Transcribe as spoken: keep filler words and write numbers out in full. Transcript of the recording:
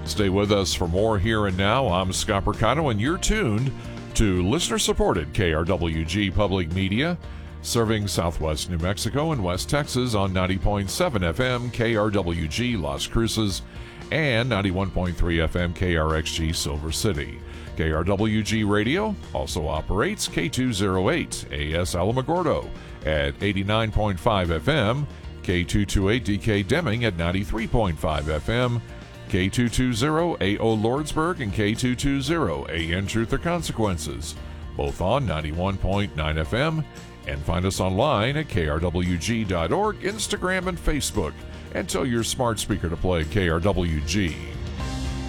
Stay with us for more Here and Now. I'm Scott Percano, and you're tuned to listener-supported K R W G Public Media, serving Southwest New Mexico and West Texas on ninety point seven F M K R W G Las Cruces and ninety-one point three F M K R X G Silver City. K R W G Radio also operates K two oh eight A S Alamogordo at eighty-nine point five F M, K two twenty-eight D K Deming at ninety-three point five F M, K two twenty A O Lordsburg and K two twenty A N Truth or Consequences, both on ninety-one point nine F M, and find us online at K R W G dot org, Instagram, and Facebook, and tell your smart speaker to play K R W G.